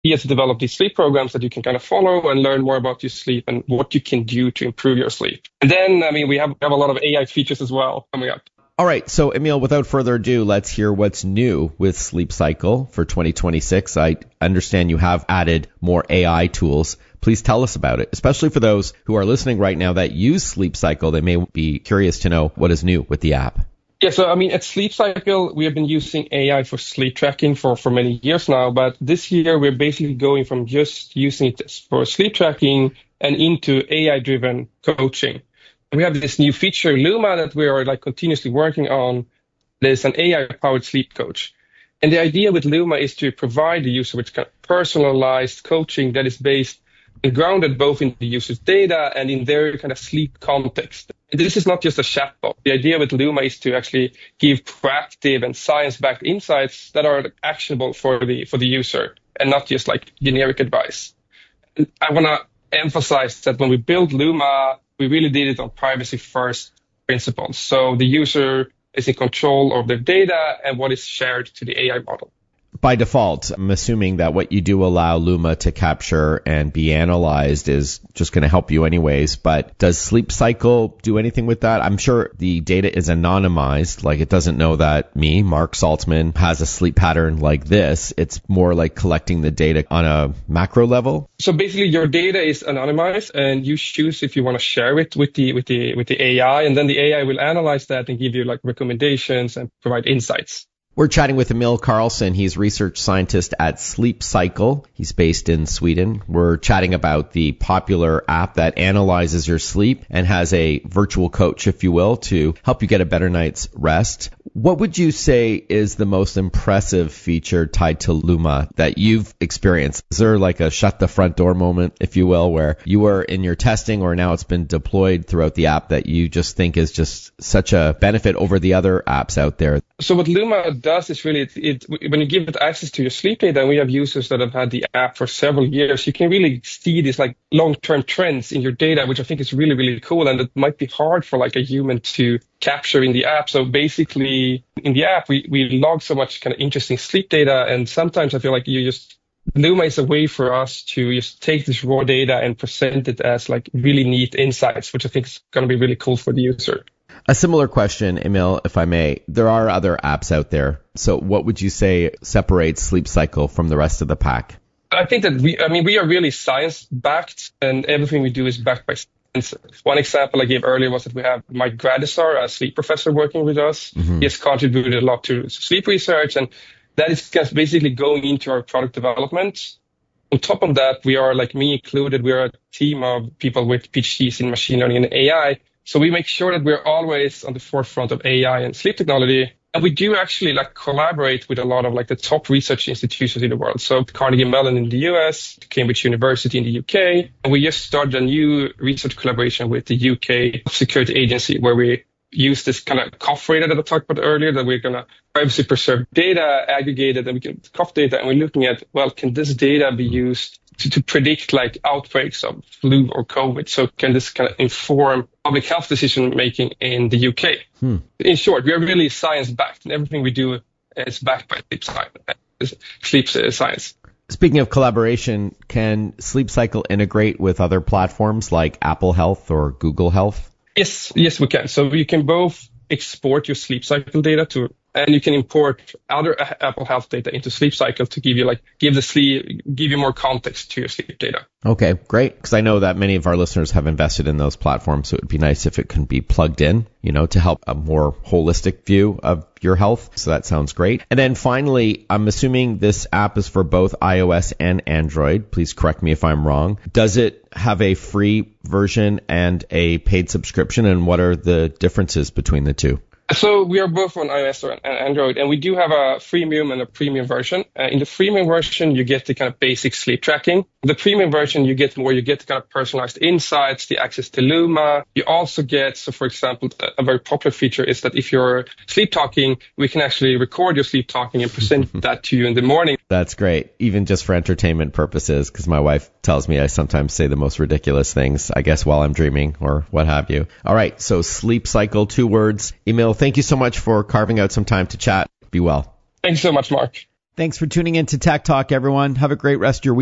he has developed these sleep programs that you can kind of follow and learn more about your sleep and what you can do to improve your sleep. And then, we have a lot of AI features as well coming up. All right. So, Emil, without further ado, let's hear what's new with Sleep Cycle for 2026. I understand you have added more AI tools. Please tell us about it, especially for those who are listening right now that use Sleep Cycle. They may be curious to know what is new with the app. Yeah, so at Sleep Cycle, we have been using AI for sleep tracking for many years now, but this year we're basically going from just using it for sleep tracking and into AI-driven coaching. We have this new feature, Luma, that we are continuously working on. There's an AI-powered sleep coach. And the idea with Luma is to provide the user with kind of personalized coaching that is based and grounded both in the user's data and in their kind of sleep context. And this is not just a chatbot. The idea with Luma is to actually give proactive and science-backed insights that are actionable for the user and not just generic advice. And I want to emphasize that when we built Luma, we really did it on privacy-first principles. So the user is in control of their data and what is shared to the AI model. By default, I'm assuming that what you do allow Luma to capture and be analyzed is just going to help you anyways. But does Sleep Cycle do anything with that? I'm sure the data is anonymized. It doesn't know that me, Mark Saltzman, has a sleep pattern like this. It's more like collecting the data on a macro level. So basically, your data is anonymized, and you choose if you want to share it with the AI, and then the AI will analyze that and give you recommendations and provide insights. We're chatting with Emil Karlsson. He's research scientist at Sleep Cycle. He's based in Sweden. We're chatting about the popular app that analyzes your sleep and has a virtual coach, if you will, to help you get a better night's rest. What would you say is the most impressive feature tied to Luma that you've experienced? Is there a shut the front door moment, if you will, where you were in your testing or now it's been deployed throughout the app that you just think is just such a benefit over the other apps out there? So what Luma does is really, when you give it access to your sleep data, and we have users that have had the app for several years, you can really see these long-term trends in your data, which I think is really, really cool. And it might be hard for a human to capture in the app. So basically in the app, we log so much kind of interesting sleep data. And sometimes I feel like Luma is a way for us to just take this raw data and present it as really neat insights, which I think is going to be really cool for the user. A similar question, Emil, if I may. There are other apps out there. So what would you say separates Sleep Cycle from the rest of the pack? I think that we are really science-backed, and everything we do is backed by science. One example I gave earlier was that we have Mike Gradisar, a sleep professor, working with us. Mm-hmm. He has contributed a lot to sleep research, and that is just basically going into our product development. On top of that, we are, me included, we are a team of people with PhDs in machine learning and AI. So we make sure that we're always on the forefront of AI and sleep technology. And we do actually collaborate with a lot of the top research institutions in the world. So Carnegie Mellon in the US, Cambridge University in the UK. And we just started a new research collaboration with the UK Security Agency where we use this kind of cough radar that I talked about earlier, that we're going to privacy preserve data, aggregate it, and we can cough data. And we're looking at, can this data be used to predict outbreaks of flu or COVID? So can this kind of inform public health decision making in the UK? In short, we are really science backed, and everything we do is backed by sleep science. Speaking of collaboration, can Sleep Cycle integrate with other platforms like Apple Health or Google Health? Yes, we can. So you can both export your Sleep Cycle data and you can import other Apple Health data into Sleep Cycle to give you give you more context to your sleep data. Okay, great. Because I know that many of our listeners have invested in those platforms, so it would be nice if it can be plugged in, to help a more holistic view of your health. So that sounds great. And then finally, I'm assuming this app is for both iOS and Android. Please correct me if I'm wrong. Does it have a free version and a paid subscription, and what are the differences between the two? So we are both on iOS and Android, and we do have a freemium and a premium version. In the freemium version, you get the kind of basic sleep tracking. The premium version, you get more. You get the kind of personalized insights, the access to Luma. You also get, so for example, a very popular feature is that if you're sleep talking, we can actually record your sleep talking and present that to you in the morning. That's great, even just for entertainment purposes, because my wife tells me I sometimes say the most ridiculous things, I guess, while I'm dreaming or what have you. All right, so Sleep Cycle, 2 words. Emil, thank you so much for carving out some time to chat. Be well. Thanks so much, Mark. Thanks for tuning in to Tech Talk, everyone. Have a great rest of your week.